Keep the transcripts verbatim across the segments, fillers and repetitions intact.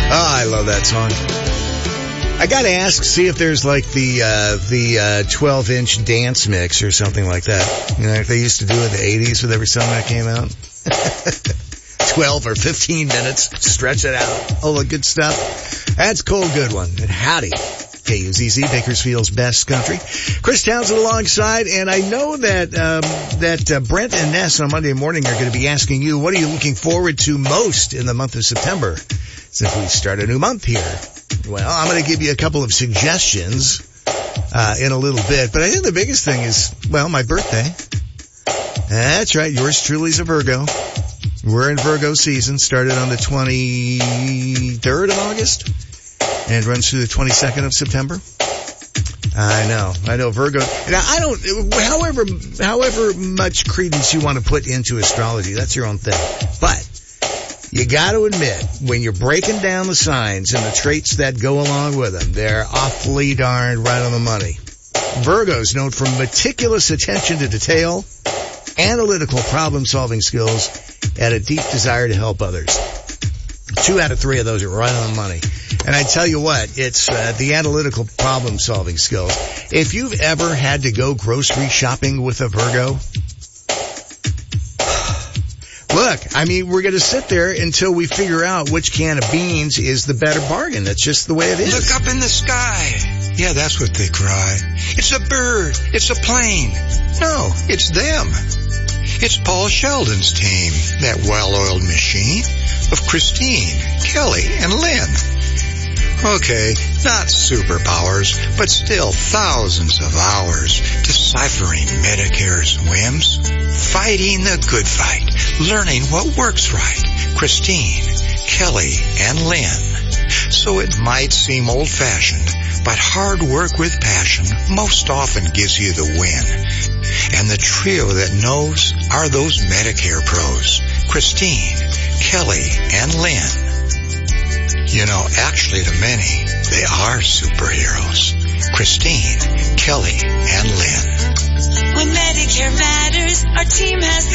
Oh, I love that song. I gotta ask, see if there's like the uh the uh twelve inch dance mix or something like that. You know, like they used to do in the eighties with every song that came out. twelve or fifteen minutes, stretch it out. All the good stuff. That's Cole Goodwin and Howdy. K U Z Z, Bakersfield's best country. Chris Townsend alongside, and I know that um that uh, Brent and Ness on Monday morning are going to be asking you, what are you looking forward to most in the month of September, since we start a new month here? Well, I'm going to give you a couple of suggestions uh in a little bit, but I think the biggest thing is, well, my birthday. That's right, yours truly's a Virgo. We're in Virgo season, started on the twenty-third of August. And runs through the twenty-second of September. I know, I know Virgo. Now, I don't, however, however much credence you want to put into astrology, that's your own thing. But you got to admit, when you're breaking down the signs and the traits that go along with them, they're awfully darn right on the money. Virgo's known for meticulous attention to detail, analytical problem-solving skills, and a deep desire to help others. Two out of three of those are right on the money. And I tell you what, it's uh, the analytical problem-solving skills. If you've ever had to go grocery shopping with a Virgo, look, I mean, we're going to sit there until we figure out which can of beans is the better bargain. That's just the way it is. Look up in the sky. Yeah, that's what they cry. It's a bird. It's a plane. No, it's them. It's Paul Sheldon's team, that well-oiled machine of Christine, Kelly, and Lynn. Okay, not superpowers, but still thousands of hours deciphering Medicare's whims, fighting the good fight, learning what works right. Christine, Kelly, and Lynn. So it might seem old-fashioned, but hard work with passion most often gives you the win. And the trio that knows are those Medicare pros, Christine, Kelly, and Lynn. You know, actually to many, they are superheroes. Christine, Kelly, and Lynn. When Medicare matters, our team has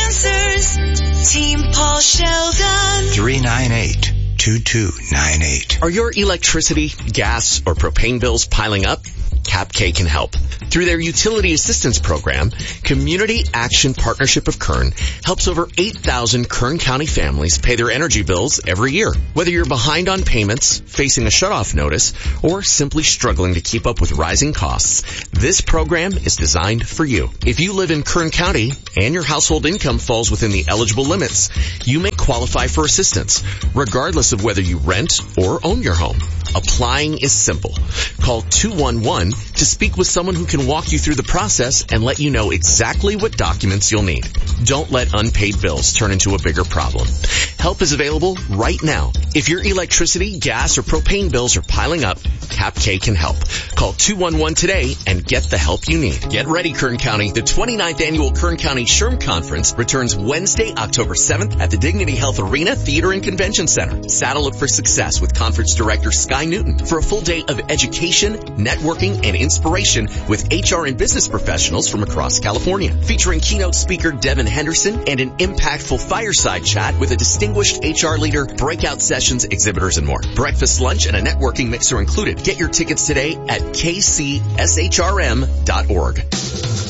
the answers. Team Paul Sheldon. three nine eight, two two nine eight. Are your electricity, gas, or propane bills piling up? Cap K can help. Through their utility assistance program, Community Action Partnership of Kern helps over eight thousand Kern County families pay their energy bills every year. Whether you're behind on payments, facing a shutoff notice, or simply struggling to keep up with rising costs, this program is designed for you. If you live in Kern County and your household income falls within the eligible limits, you may qualify for assistance, regardless of whether you rent or own your home. Applying is simple. Call two one one to speak with someone who can walk you through the process and let you know exactly what documents you'll need. Don't let unpaid bills turn into a bigger problem. Help is available right now. If your electricity, gas, or propane bills are piling up, Cap K can help. Call two one one today and get the help you need. Get ready, Kern County. The twenty-ninth Annual Kern County S H R M Conference returns Wednesday, October seventh at the Dignity Health Arena, Theater and Convention Center. Saddle up for success with Conference Director Sky Newton for a full day of education, networking, and inspiration with H R and business professionals from across California. Featuring keynote speaker Devin Henderson and an impactful fireside chat with a distinguished H R leader, breakout sessions, exhibitors, and more. Breakfast, lunch, and a networking mix are included. Get your tickets today at k c s h r m dot org.